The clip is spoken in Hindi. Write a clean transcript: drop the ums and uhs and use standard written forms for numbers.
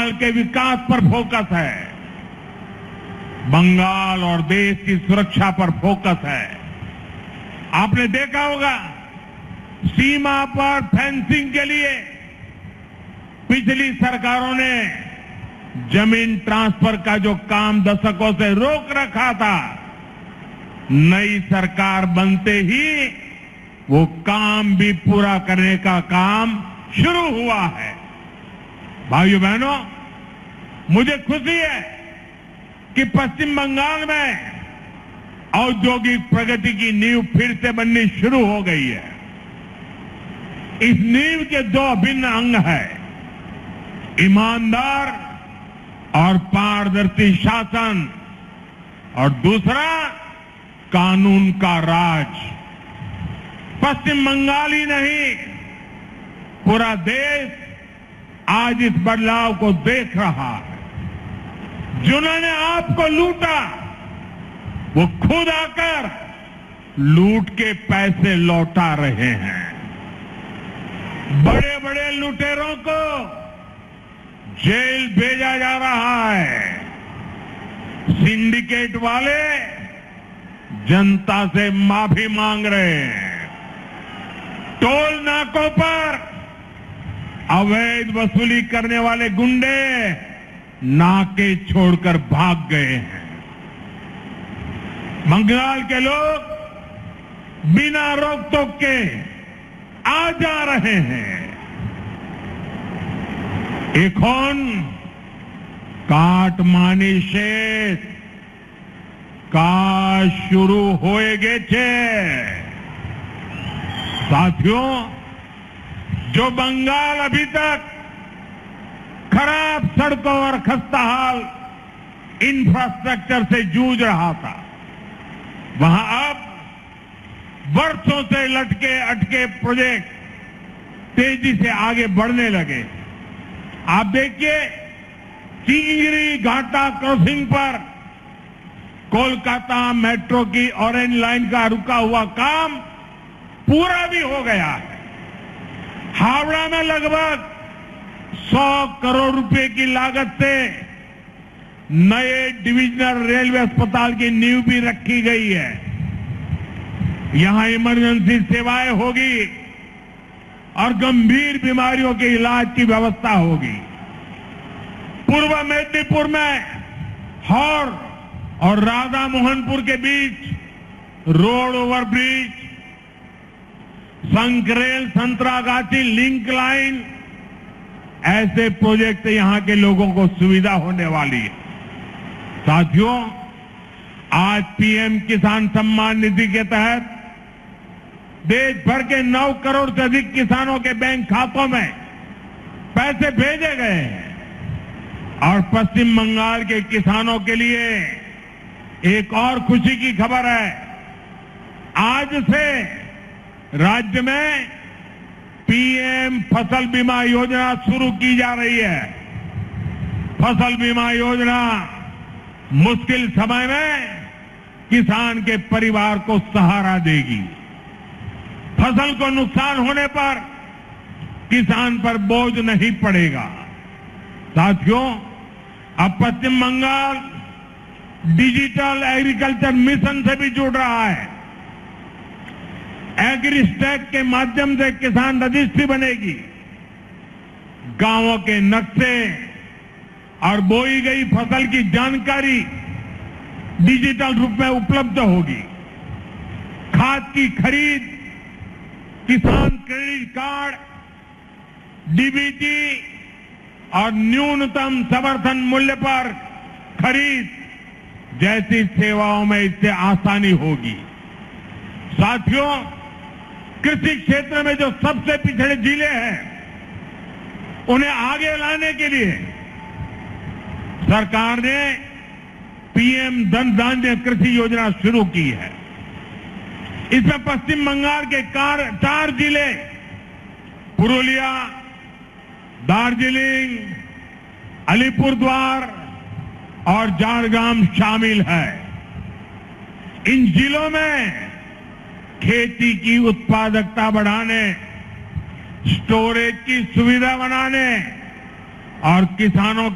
बंगाल के विकास पर फोकस है, बंगाल और देश की सुरक्षा पर फोकस है। आपने देखा होगा सीमा पर फेंसिंग के लिए पिछली सरकारों ने जमीन ट्रांसफर का जो काम दशकों से रोक रखा था, नई सरकार बनते ही वो काम भी पूरा करने का काम शुरू हुआ है। भाइयों बहनों, मुझे खुशी है कि पश्चिम बंगाल में औद्योगिक प्रगति की नींव फिर से बननी शुरू हो गई है। इस नींव के दो अभिन्न अंग हैं, ईमानदार और पारदर्शी शासन, और दूसरा कानून का राज। पश्चिम बंगाल ही नहीं, पूरा देश आज इस बदलाव को देख रहा है। जिन्होंने आपको लूटा वो खुद आकर लूट के पैसे लौटा रहे हैं। बड़े बड़े लुटेरों को जेल भेजा जा रहा है। सिंडिकेट वाले जनता से माफी मांग रहे हैं। टोल नाकों पर अवैध वसूली करने वाले गुंडे नाके छोड़कर भाग गए हैं। बंगाल के लोग बिना रोक टोक के आ जा रहे हैं। এখন কাটমানি শেষ, কাজ शुरू হয়ে গেছে। साथियों, जो बंगाल अभी तक खराब सड़कों और खस्ताहाल इंफ्रास्ट्रक्चर से जूझ रहा था, वहां अब वर्षों से लटके अटके प्रोजेक्ट तेजी से आगे बढ़ने लगे। आप देखिए, चिंगरी घाटा क्रॉसिंग पर कोलकाता मेट्रो की ऑरेंज लाइन का रुका हुआ काम पूरा भी हो गया है। हावड़ा में लगभग 100 करोड़ रुपए की लागत से नए डिविजनल रेलवे अस्पताल की नींव भी रखी गई है। यहां इमरजेंसी सेवाएं होगी और गंभीर बीमारियों के इलाज की व्यवस्था होगी। पूर्व मेदिनीपुर में हौर और राधा मोहनपुर के बीच road overbridge, संकरेल Santragachi link line, ऐसे प्रोजेक्ट यहां के लोगों को सुविधा होने वाली है। साथियों, आज पीएम किसान सम्मान निधि के तहत देश भर के 9 करोड़ से अधिक किसानों के बैंक खातों में पैसे भेजे गए हैं। और पश्चिम बंगाल के किसानों के लिए एक और खुशी की खबर है। आज से राज्य में पीएम फसल बीमा योजना शुरू की जा रही है। फसल बीमा योजना मुश्किल समय में किसान के परिवार को सहारा देगी। फसल को नुकसान होने पर किसान पर बोझ नहीं पड़ेगा। साथियों, अब पश्चिम बंगाल डिजिटल एग्रीकल्चर मिशन से भी जुड़ रहा है। एग्रीस्टैक के माध्यम से किसान रजिस्ट्री बनेगी। गांवों के नक्शे और बोई गई फसल की जानकारी डिजिटल रूप में उपलब्ध होगी। खाद की खरीद, किसान क्रेडिट कार्ड, डीबीटी और न्यूनतम समर्थन मूल्य पर खरीद जैसी सेवाओं में इससे आसानी होगी। साथियों, कृषि क्षेत्र में जो सबसे पिछड़े जिले हैं, उन्हें आगे लाने के लिए सरकार ने पीएम धन धान्य कृषि योजना शुरू की है। इसमें पश्चिम बंगाल के 4 जिले पुरुलिया, दार्जिलिंग, अलीपुरद्वार और झारग्राम शामिल है। इन जिलों में खेती की उत्पादकता बढ़ाने, स्टोरेज की सुविधा बनाने और किसानों